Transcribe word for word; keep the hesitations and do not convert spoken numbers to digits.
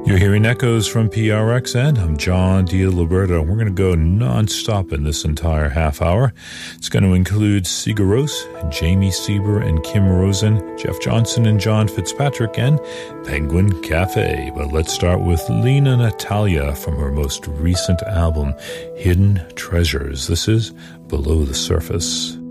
You're hearing echoes from P R X N. I'm John DiLiberto. We're going to go non-stop in this entire half hour. It's going to include Sigur Rós, Jamie Sieber and Kim Rosen, Jeff Johnson and John Fitzpatrick, and Penguin Cafe. But let's start with Lena Natalia from her most recent album, Hidden Treasures. This is Below the Surface.